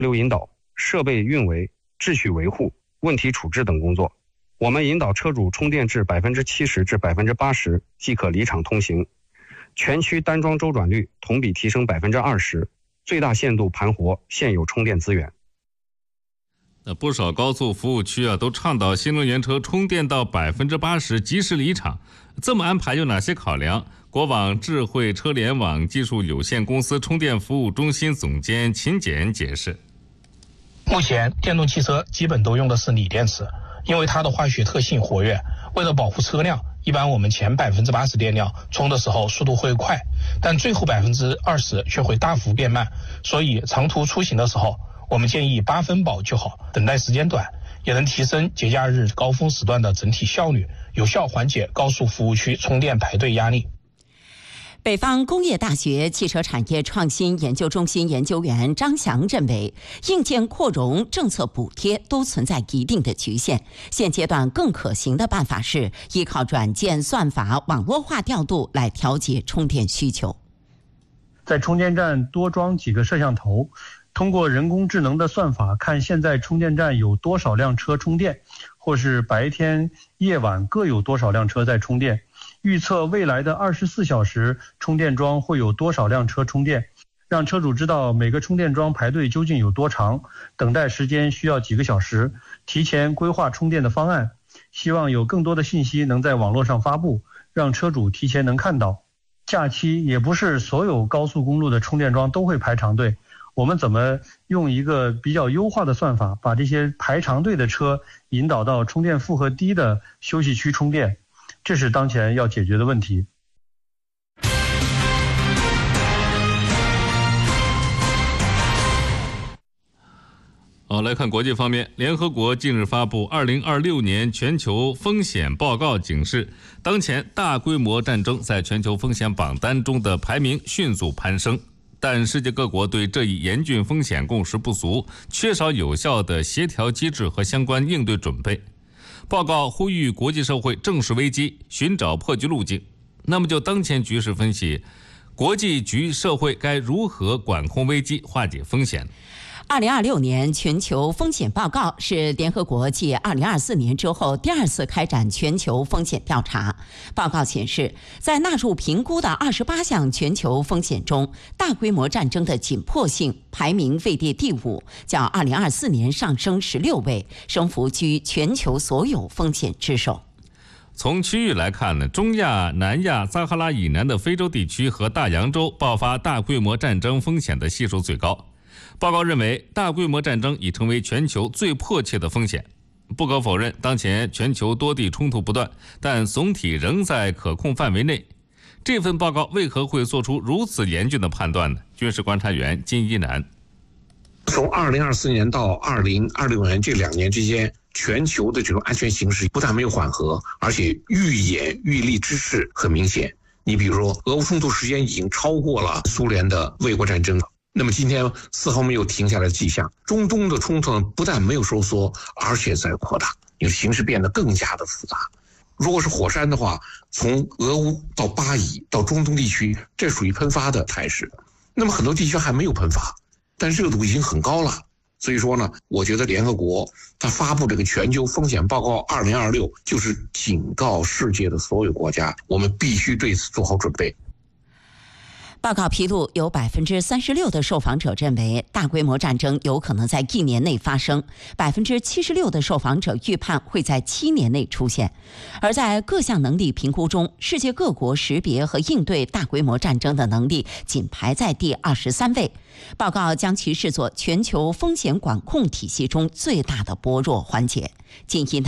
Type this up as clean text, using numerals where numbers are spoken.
流引导、设备运维、秩序维护、问题处置等工作。我们引导车主充电至70%至80%即可离场通行，全区单桩周转率同比提升20%，最大限度盘活现有充电资源。 不少高速服务区都倡导新能源车充电到80%及时离场，这么安排有哪些考量？国网智慧车联网技术有限公司充电服务中心总监秦简解释： 目前电动汽车基本都用的是锂电池，因为它的化学特性活跃，为了保护车辆，一般我们前80%电量充的时候速度会快，但最后20%却会大幅变慢，所以长途出行的时候，我们建议8分饱就好，等待时间短，也能提升节假日高峰时段的整体效率，有效缓解高速服务区充电排队压力。 北方工业大学汽车产业创新研究中心研究员张翔认为，硬件扩容、政策补贴都存在一定的局限，现阶段更可行的办法是依靠软件算法、网络化调度来调节充电需求。 在充电站多装几个摄像头，通过人工智能的算法看现在充电站有多少辆车充电，或是白天夜晚各有多少辆车在充电，预测未来的24小时充电桩会有多少辆车充电，让车主知道每个充电桩排队究竟有多长，等待时间需要几个小时，提前规划充电的方案。希望有更多的信息能在网络上发布，让车主提前能看到。假期也不是所有高速公路的充电桩都会排长队，我们怎么用一个比较优化的算法，把这些排长队的车引导到充电负荷低的休息区充电，这是当前要解决的问题。 来看国际方面，联合国近日发布2026年全球风险报告，警示当前大规模战争在全球风险榜单中的排名迅速攀升，但世界各国对这一严峻风险共识不足，缺少有效的协调机制和相关应对准备。报告呼吁国际社会正视危机，寻找破局路径。那么就当前局势分析，国际局社会该如何管控危机、化解风险 ？2026年全球风险报告是联合国继2024年之后第二次开展全球风险调查。报告显示，在纳入评估的28项全球风险中，大规模战争的紧迫性排名位列第5，较2024年上升16位，升幅居全球所有风险之首。 从区域来看呢，中亚、南亚、撒哈拉以南的非洲地区和大洋洲爆发大规模战争风险的系数最高。报告认为，大规模战争已成为全球最迫切的风险。不可否认，当前全球多地冲突不断，但总体仍在可控范围内。这份报告为何会做出如此严峻的判断呢？军事观察员金一南： 从2024年到2026年这2年之间，全球的这种安全形势不但没有缓和，而且愈演愈烈之势很明显。你比如说，俄乌冲突时间已经超过了苏联的卫国战争。那么今天丝毫没有停下来的迹象，中东的冲突不但没有收缩，而且在扩大，形势变得更加的复杂。如果是火山的话，从俄乌到巴以到中东地区，这属于喷发的态势。那么很多地区还没有喷发，但热度已经很高了。所以说呢，我觉得联合国它发布这个全球风险报告2026，就是警告世界的所有国家，我们必须对此做好准备。 报告披露，有36%的受访者认为大规模战争有可能在1年内发生，76%的受访者预判会在7年内出现。而在各项能力评估中，世界各国识别和应对大规模战争的能力仅排在第23位。报告将其视作全球风险管控体系中最大的薄弱环节。金一